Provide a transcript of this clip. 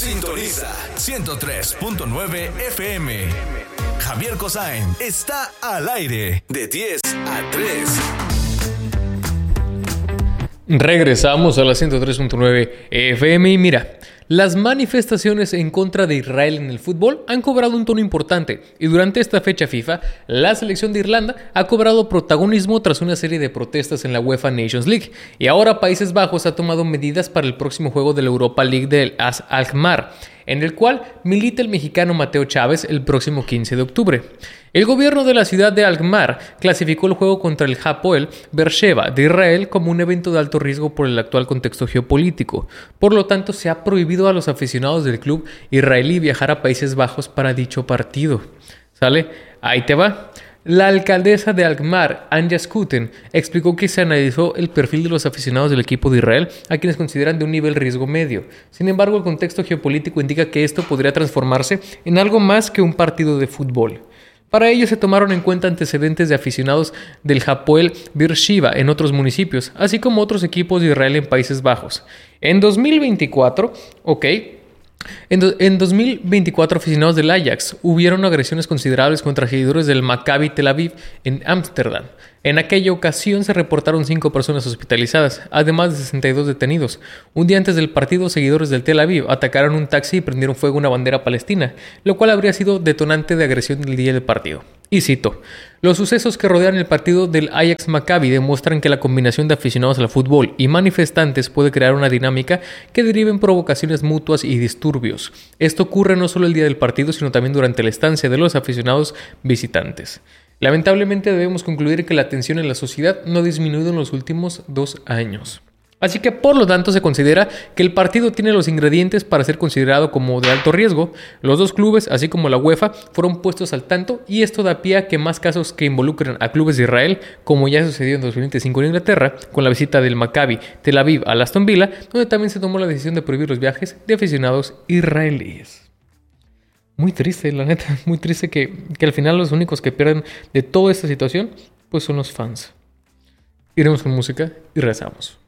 Sintoniza 103.9 FM. Javier Cosain está al aire de 10 a 3. Regresamos a la 103.9 FM y mira, las manifestaciones en contra de Israel en el fútbol han cobrado un tono importante y durante esta fecha FIFA, la selección de Irlanda ha cobrado protagonismo tras una serie de protestas en la UEFA Nations League y ahora Países Bajos ha tomado medidas para el próximo juego de la Europa League del AS Alkmaar, en el cual milita el mexicano Mateo Chávez el próximo 15 de octubre. El gobierno de la ciudad de Alkmaar clasificó el juego contra el Hapoel Beersheva de Israel como un evento de alto riesgo por el actual contexto geopolítico. Por lo tanto, se ha prohibido a los aficionados del club israelí viajar a Países Bajos para dicho partido. ¿Sale? Ahí te va. La alcaldesa de Alkmaar, Anja Schouten, explicó que se analizó el perfil de los aficionados del equipo de Israel, a quienes consideran de un nivel riesgo medio. Sin embargo, el contexto geopolítico indica que esto podría transformarse en algo más que un partido de fútbol. Para ello se tomaron en cuenta antecedentes de aficionados del Hapoel Beersheva en otros municipios, así como otros equipos de Israel en Países Bajos. En 2024, En 2024, aficionados del Ajax hubieron agresiones considerables contra seguidores del Maccabi Tel Aviv en Ámsterdam. En aquella ocasión se reportaron 5 personas hospitalizadas, además de 62 detenidos. Un día antes del partido, seguidores del Tel Aviv atacaron un taxi y prendieron fuego a una bandera palestina, lo cual habría sido detonante de agresión del día del partido. Y cito: los sucesos que rodean el partido del Ajax Maccabi demuestran que la combinación de aficionados al fútbol y manifestantes puede crear una dinámica que derive en provocaciones mutuas y disturbios. Esto ocurre no solo el día del partido, sino también durante la estancia de los aficionados visitantes. Lamentablemente debemos concluir que la tensión en la sociedad no ha disminuido en los últimos 2 años. Así que por lo tanto se considera que el partido tiene los ingredientes para ser considerado como de alto riesgo. Los dos clubes, así como la UEFA, fueron puestos al tanto y esto da pie a que más casos que involucren a clubes de Israel, como ya sucedió en 2025 en Inglaterra, con la visita del Maccabi Tel Aviv a Aston Villa, donde también se tomó la decisión de prohibir los viajes de aficionados israelíes. Muy triste, la neta, muy triste que al final los únicos que pierden de toda esta situación pues son los fans. Iremos con música y regresamos.